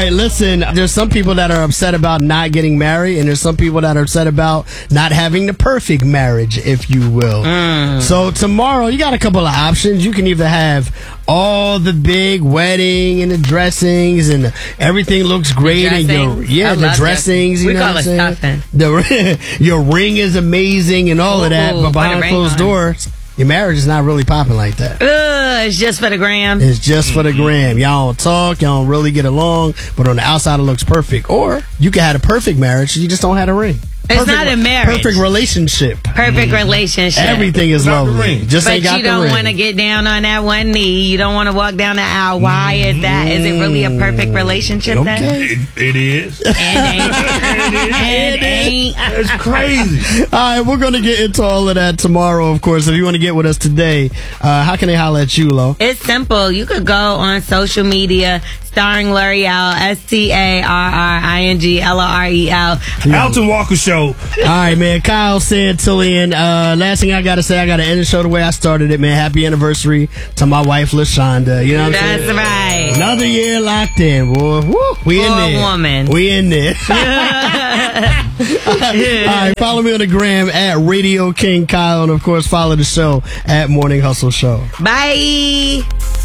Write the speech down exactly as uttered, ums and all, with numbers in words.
right, listen, there's some people that are upset about not getting married, and there's some people that are upset about not having the perfect marriage, if you will. Mm. So tomorrow, you got a couple of options. You can either have all the big wedding and the dressings, and everything looks great. The and your, yeah, I the love dressings. You we know call what it I'm stuffing. saying? The, your ring is amazing and all Ooh, of that, but behind closed on. doors, your marriage is not really popping like that. Ugh, it's just for the gram. It's just for the gram. Y'all don't talk, y'all don't really get along, but on the outside it looks perfect. Or you can have a perfect marriage, you just don't have a ring. It's Perfect, not a marriage. Perfect relationship. Perfect relationship. Everything is Without the lovely. ring. Just But ain't got you the don't ring. want to get down on that one knee. You don't want to walk down the aisle. Why is that? Is it really a perfect relationship then? Okay. It, it is. It ain't. It ain't. It's crazy. All right, we're going to get into all of that tomorrow, of course. If you want to get with us today, uh, how can they holler at you, Lo? It's simple. You could go on social media, starring L'Oreal, S T A R R I N G L O R E L. Alton Walker Show. All right, man. Kyle Santillian. Uh, last thing I got to say, I got to end the show the way I started it, man. Happy anniversary to my wife, LaShonda. You know what I'm saying? That's right. Another year locked in, boy. Woo, we in Poor there. woman. We in there. All right, follow me on the gram at Radio King Kyle, and of course, follow the show at Morning Hustle Show. Bye.